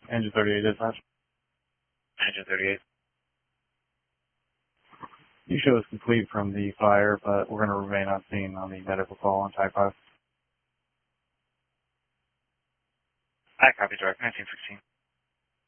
Engine 38 dispatch. Engine 38. You show is complete from the fire, but we're going to remain on scene on the medical call on Type 5. I copy, direct 1916.